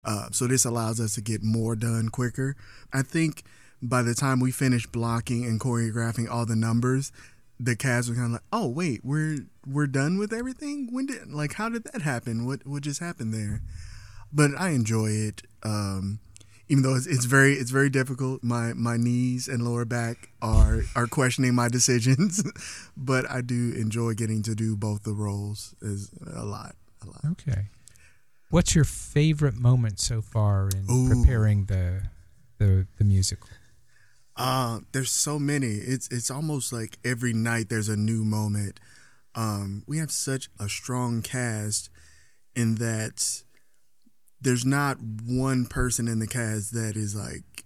So this allows us to get more done quicker. I think by the time we finish blocking and choreographing all the numbers, the cast was kind of like, "Oh wait, we're done with everything. How did that happen? What just happened there?" But I enjoy it, even though it's very difficult. My knees and lower back are questioning my decisions, but I do enjoy getting to do both the roles. Is a lot. Okay. What's your favorite moment so far in preparing the musical? There's so many. It's almost like every night there's a new moment. We have such a strong cast in that there's not one person in the cast that is like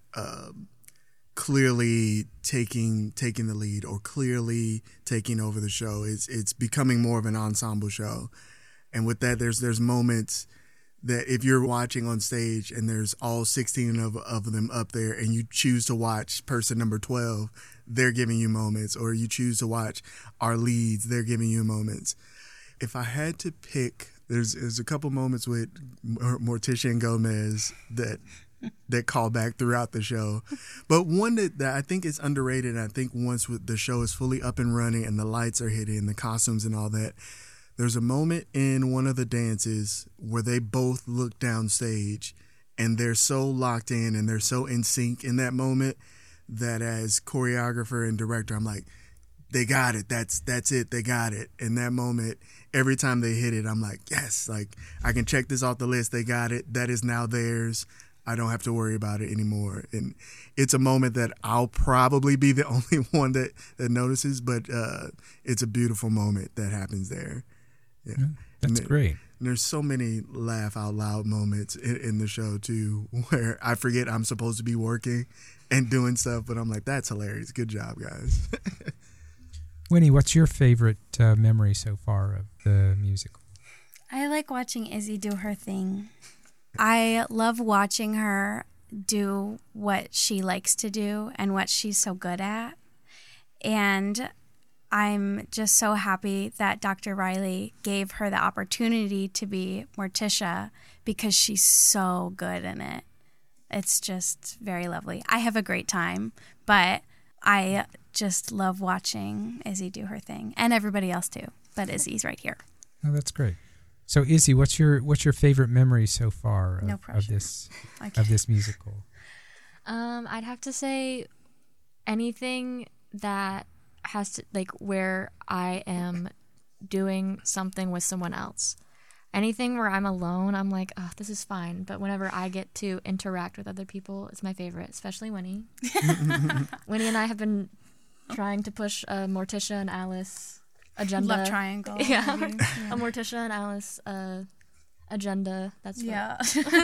clearly taking the lead or clearly taking over the show. It's becoming more of an ensemble show, and with that, there's moments that if you're watching on stage and there's all 16 of them up there and you choose to watch person number 12, they're giving you moments, or you choose to watch our leads, they're giving you moments. If I had to pick, there's a couple moments with Morticia and Gomez that call back throughout the show. But one that I think is underrated, and I think once the show is fully up and running and the lights are hitting and the costumes and all that, there's a moment in one of the dances where they both look downstage and they're so locked in and they're so in sync in that moment that as choreographer and director, I'm like, they got it. That's it. They got it. In that moment, every time they hit it, I'm like, yes, like I can check this off the list. They got it. That is now theirs. I don't have to worry about it anymore. And it's a moment that I'll probably be the only one that notices, but it's a beautiful moment that happens there. Yeah. That's great. And there's so many laugh out loud moments in the show too, where I forget I'm supposed to be working and doing stuff, but I'm like, that's hilarious. Good job, guys. Winnie, what's your favorite memory so far of the musical? I like watching Izzy do her thing. I love watching her do what she likes to do and what she's so good at. And I'm just so happy that Dr. Riley gave her the opportunity to be Morticia because she's so good in it. It's just very lovely. I have a great time, but I just love watching Izzy do her thing, and everybody else too. But Izzy's right here. Oh, that's great. So, Izzy, what's your favorite memory so far of this musical? I'd have to say anything that has to, like, where I am doing something with someone else. Anything where I'm alone, I'm like, oh, this is fine. But whenever I get to interact with other people, it's my favorite, especially Winnie. Winnie and I have been trying to push a Morticia and Alice agenda. Love triangle. Yeah. A Morticia and Alice agenda. That's what. Yeah.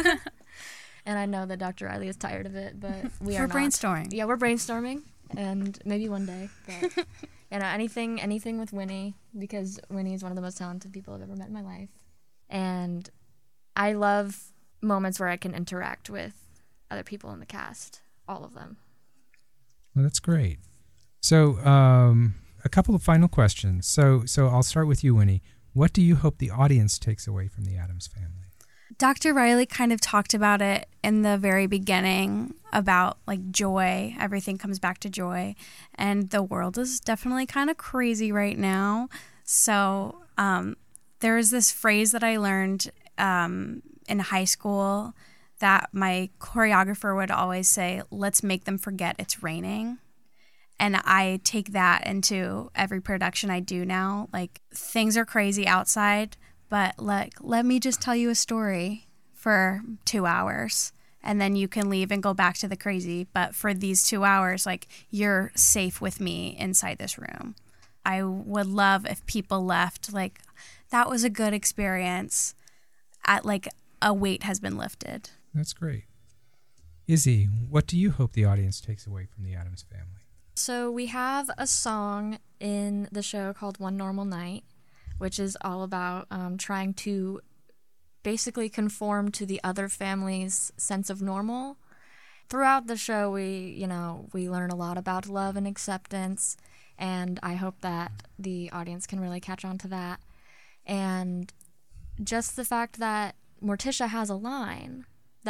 And I know that Dr. Riley is tired of it, but we're brainstorming. Yeah, we're brainstorming. And maybe one day, but anything with Winnie, because Winnie is one of the most talented people I've ever met in my life. And I love moments where I can interact with other people in the cast, all of them. Well, that's great. So, a couple of final questions. So I'll start with you, Winnie. What do you hope the audience takes away from the Addams Family? Dr. Riley kind of talked about it in the very beginning about like joy. Everything comes back to joy. And the world is definitely kind of crazy right now. So there is this phrase that I learned in high school that my choreographer would always say, let's make them forget it's raining. And I take that into every production I do now. Like, things are crazy outside, but like, let me just tell you a story for 2 hours, and then you can leave and go back to the crazy. But for these 2 hours, like, you're safe with me inside this room. I would love if people left like, that was a good experience. At like, a weight has been lifted. That's great. Izzy, what do you hope the audience takes away from the Addams Family? So we have a song in the show called One Normal Night, which is all about trying to basically conform to the other family's sense of normal. Throughout the show, we learn a lot about love and acceptance, and I hope that the audience can really catch on to that. And just the fact that Morticia has a line